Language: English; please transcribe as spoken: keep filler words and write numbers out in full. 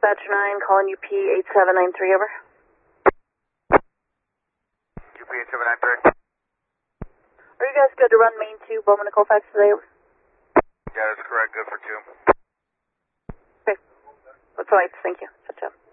Dispatch nine, calling U P eight seven nine three, over. U P eight seven nine three. Are you guys good to run main two, Bowman to Colfax today? Over. Yeah, that's correct. Good for two. Okay. That's all right. Thank you. Ciao, ciao.